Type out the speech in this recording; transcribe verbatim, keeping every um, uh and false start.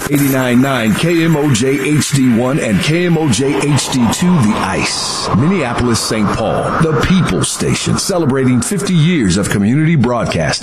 eighty-nine point nine K M O J H D one and K M O J H D two, The Ice. Minneapolis, Saint Paul, the People's Station, celebrating fifty years of community broadcasting.